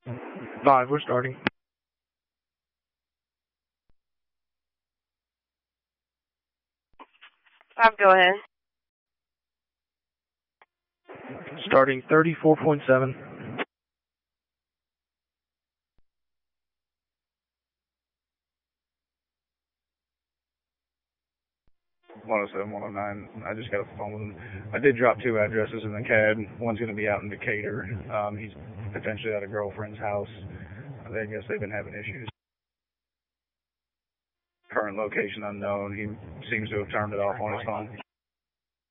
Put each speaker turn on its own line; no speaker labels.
5, we're starting.
Go ahead.
Starting 34.7.
107, 109. I just got a phone with him. I did drop 2 addresses in the CAD. One's going to be out in Decatur. He's potentially at a girlfriend's house. I guess they've been having issues. Current location unknown. He seems to have turned it off on his phone.